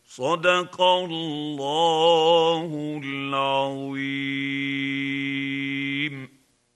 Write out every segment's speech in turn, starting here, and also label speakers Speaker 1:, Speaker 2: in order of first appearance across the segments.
Speaker 1: صدق الله العظيم.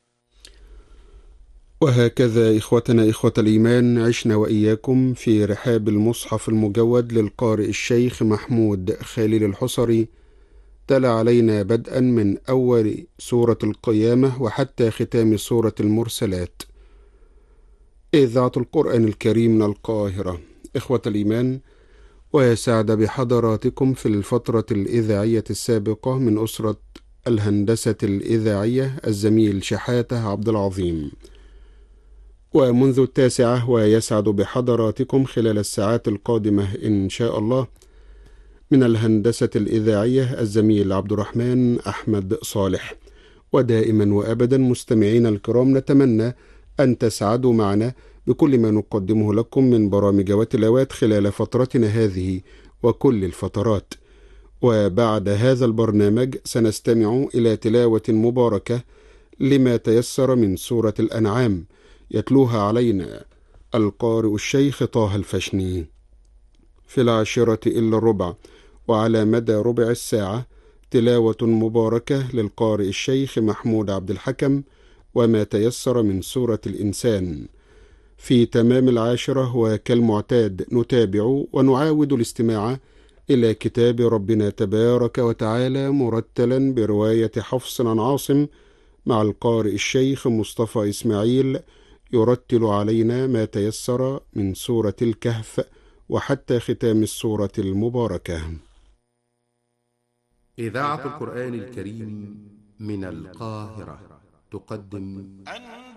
Speaker 2: وهكذا إخوتنا إخوة الإيمان عشنا وإياكم في رحاب المصحف المجود للقارئ الشيخ محمود خليل الحصري، تلا علينا بدءا من أول سورة القيامة وحتى ختام سورة المرسلات. إذاعة القرآن الكريم من القاهرة. إخوة الإيمان، ويسعد بحضراتكم في الفترة الإذاعية السابقة من أسرة الهندسة الإذاعية الزميل شحاتة عبد العظيم، ومنذ 9 ويسعد بحضراتكم خلال الساعات القادمة إن شاء الله من الهندسة الإذاعية الزميل عبد الرحمن أحمد صالح. ودائما وأبدا مستمعين الكرام، نتمنى أن تسعدوا معنا بكل ما نقدمه لكم من برامج وتلاوات خلال فترتنا هذه وكل الفترات. وبعد هذا البرنامج سنستمع إلى تلاوة مباركة لما تيسر من سورة الأنعام، يتلوها علينا القارئ الشيخ طه الفشني في 10:10، وعلى مدى ربع الساعة تلاوة مباركة للقارئ الشيخ محمود عبد الحكم وما تيسر من سورة الإنسان. في تمام 10 وكالمعتاد نتابع ونعاود الاستماع إلى كتاب ربنا تبارك وتعالى مرتلا برواية حفص عن عاصم مع القارئ الشيخ مصطفى إسماعيل، يرتل علينا ما تيسر من سورة الكهف وحتى ختام السورة المباركة.
Speaker 3: إذاعة القرآن الكريم من القاهرة تقدم